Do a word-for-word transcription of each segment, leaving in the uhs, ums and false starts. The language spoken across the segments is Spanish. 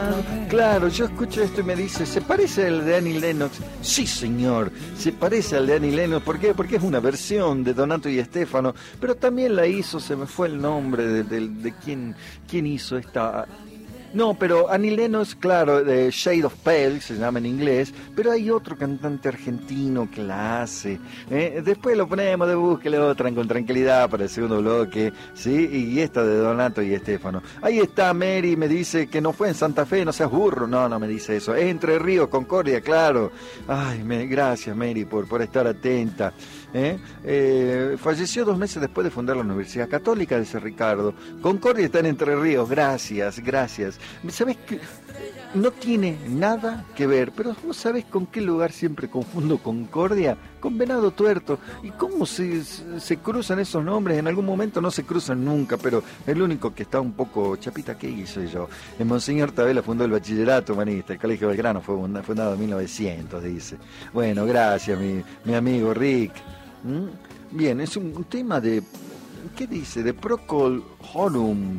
Claro, yo escucho esto y me dice, ¿se parece al de Annie Lennox? Sí, señor, se parece al de Annie Lennox. ¿Por qué? Porque es una versión de Donato y Stefano, pero también la hizo, se me fue el nombre de, de, de quién, quién hizo esta... No, pero Annie Lennox, claro, de Shade of Pale, se llama en inglés, pero hay otro cantante argentino que la hace. ¿eh? Después lo ponemos de búsquelo otra con tranquilidad para el segundo bloque, ¿sí? Y esta de Donato y Stefano. Ahí está Mary, me dice que no fue en Santa Fe, no seas burro. No, no me dice eso. Es Entre Ríos, Concordia, claro. Ay, me, gracias Mary por, por estar atenta. ¿Eh? Eh, falleció dos meses después de fundar la Universidad Católica, dice Ricardo. Concordia está en Entre Ríos, gracias, gracias. ¿Sabes qué? No tiene nada que ver, pero vos sabés con qué lugar siempre confundo Concordia, con Venado Tuerto. ¿Y cómo se, se cruzan esos nombres? En algún momento no se cruzan nunca, pero el único que está un poco chapita que hizo yo. En Monseñor Tabela fundó el bachillerato humanista, el Colegio Belgrano fue fundado en mil novecientos, dice. Bueno, gracias mi, mi amigo Rick. ¿Mm? Bien, es un, un tema de, ¿qué dice? De Procol Harum.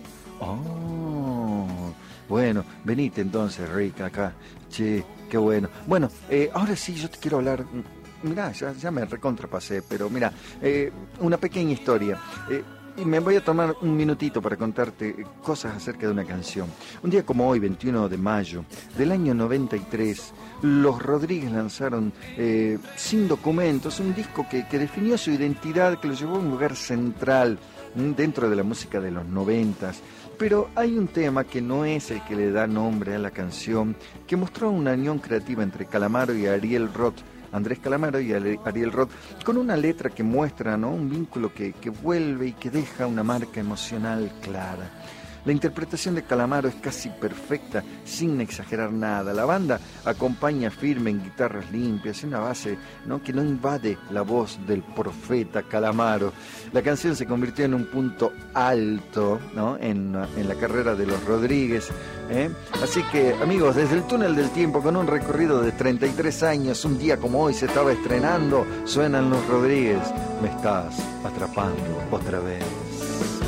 Oh, bueno, venite entonces, Rick, acá. Che, qué bueno. Bueno, eh, ahora sí, yo te quiero hablar. Mirá, ya, ya me recontrapasé, pero mirá, eh, una pequeña historia. Eh, y me voy a tomar un minutito para contarte cosas acerca de una canción. Un día como hoy, veintiuno de mayo del año noventa y tres, los Rodríguez lanzaron eh, Sin Documentos, un disco que, que definió su identidad, que lo llevó a un lugar central dentro de la música de los noventas. Pero hay un tema que no es el que le da nombre a la canción, que mostró una unión creativa entre Calamaro y Ariel Roth, Andrés Calamaro y Ariel Roth, con una letra que muestra, ¿no?, un vínculo que, que vuelve y que deja una marca emocional clara. La interpretación de Calamaro es casi perfecta, sin exagerar nada. La banda acompaña firme en guitarras limpias, una base, ¿no?, que no invade la voz del profeta Calamaro. La canción se convirtió en un punto alto, ¿no?, en, en la carrera de los Rodríguez. ¿eh? Así que, amigos, desde el túnel del tiempo, con un recorrido de treinta y tres años, un día como hoy se estaba estrenando, suenan los Rodríguez. Me estás atrapando otra vez.